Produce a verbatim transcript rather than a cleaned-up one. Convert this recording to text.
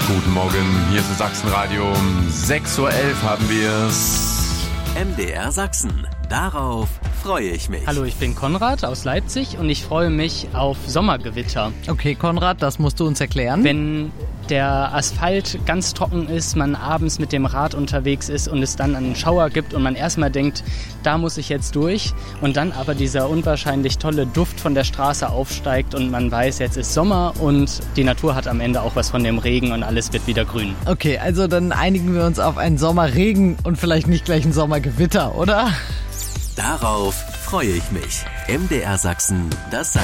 Guten Morgen, hier ist das Sachsenradio. Um sechs Uhr elf haben wir es. M D R Sachsen. Darauf freue ich mich. Hallo, ich bin Konrad aus Leipzig und ich freue mich auf Sommergewitter. Okay, Konrad, das musst du uns erklären. Wenn der Asphalt ganz trocken ist, man abends mit dem Rad unterwegs ist und es dann einen Schauer gibt und man erstmal denkt, da muss ich jetzt durch und dann aber dieser unwahrscheinlich tolle Duft von der Straße aufsteigt und man weiß, jetzt ist Sommer und die Natur hat am Ende auch was von dem Regen und alles wird wieder grün. Okay, also dann einigen wir uns auf einen Sommerregen und vielleicht nicht gleich ein Sommergewitter, oder? Darauf freue ich mich. M D R Sachsen, das Sachsen.